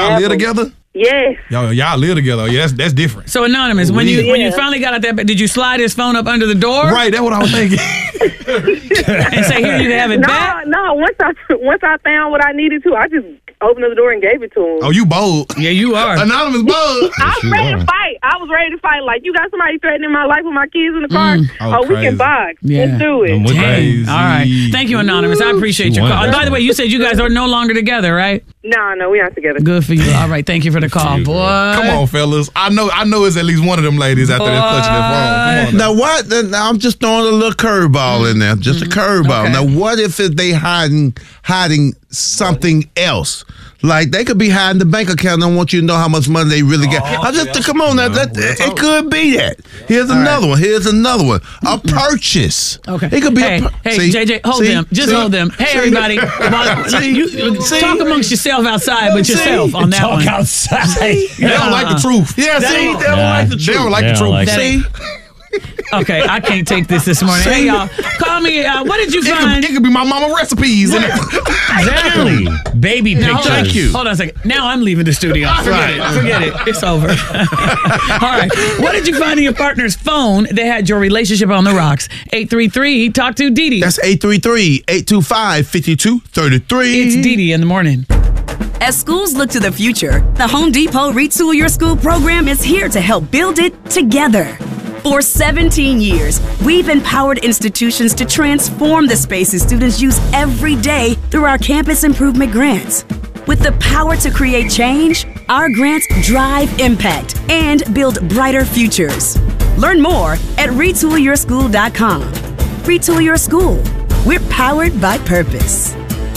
y'all live together? Yes. Y'all live together. Yeah, that's different. So Anonymous, when you finally got out there, did you slide his phone up under the door? Right, that's what I was thinking. And say, here, you can have it back? No, once I found what I needed to, I just opened the door and gave it to him. Oh, you bold. Yeah, you are. Anonymous bold. I was ready to fight. I was ready to fight. Like, you got somebody threatening my life with my kids in the car? We can box. Yeah. Let's do it. Dang. All right. Thank you, Anonymous. I appreciate your call. By the way, you said you guys are no longer together, right? No, we're not together. Good for you. All right. Thank you for the call, boy. Come on, fellas. I know it's at least one of them ladies out there that's clutching their phone. Come on. Now what? Now I'm just throwing a little curveball in there, just a curveball. Okay. Now what if they hiding something else? Like they could be hiding the bank account. I want you to know how much money they really get. Come on now. It could be that. Here's another one. Here's another one. A purchase. Okay. It could be. Hey, JJ, hold them. Just hold them. Hey, everybody. Talk amongst yourself outside, but yourself on that one. Talk outside. They don't like the truth. Yeah, see, they don't like the truth. They don't like the truth. Like See. Okay, I can't take this morning. Hey, y'all. Call me. What did you find? It could be my mama recipes. Exactly. Baby pictures. Thank you. Hold on a second. Now I'm leaving the studio. Forget it. It's over. All right. What did you find in your partner's phone that had your relationship on the rocks? 833 Talk to Dee Dee. That's 833-825-5233. It's Dee Dee in the morning. As schools look to the future, the Home Depot Retool Your School program is here to help build it together. For 17 years, we've empowered institutions to transform the spaces students use every day through our campus improvement grants. With the power to create change, our grants drive impact and build brighter futures. Learn more at retoolyourschool.com. Retool Your School. We're powered by purpose.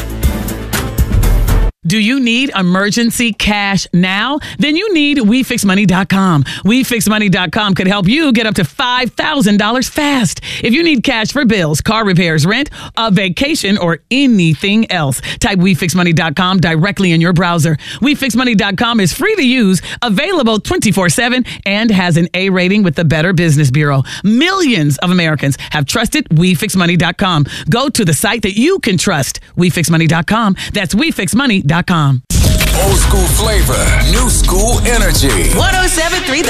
Do you need emergency cash now? Then you need WeFixMoney.com. WeFixMoney.com could help you get up to $5,000 fast. If you need cash for bills, car repairs, rent, a vacation, or anything else, type WeFixMoney.com directly in your browser. WeFixMoney.com is free to use, available 24/7, and has an A rating with the Better Business Bureau. Millions of Americans have trusted WeFixMoney.com. Go to the site that you can trust. WeFixMoney.com. That's WeFixMoney.com. Old school flavor, new school energy. 107.3